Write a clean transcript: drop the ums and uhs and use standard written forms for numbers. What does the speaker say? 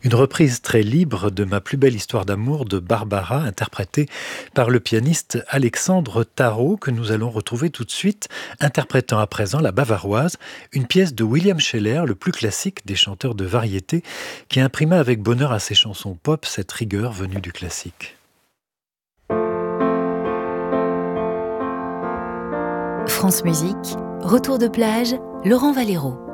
Une reprise très libre de Ma plus belle histoire d'amour de Barbara, interprétée par le pianiste Alexandre Tarot, que nous allons retrouver tout de suite, interprétant à présent La Bavaroise, une pièce de William Scheller, le plus classique des chanteurs de variété, qui imprima avec bonheur à ses chansons pop cette rigueur venue du classique. France Musique, retour de plage, Laurent Valero.